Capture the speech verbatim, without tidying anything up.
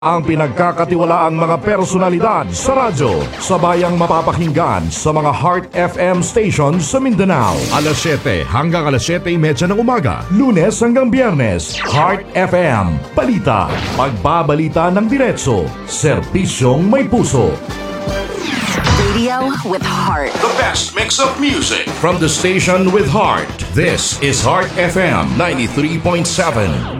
Ang pinagkakatiwalaang mga personalidad sa radyo, sabayang mapapakinggan sa mga Heart F M stations sa Mindanao. alas siyete hanggang alas siyete trenta ng umaga, Lunes hanggang Biyernes, Heart F M. Balita, pagbabalita ng diretso, serbisyong may puso. Radio with heart. The best mix of music from the station with heart. This is Heart F M ninety-three point seven.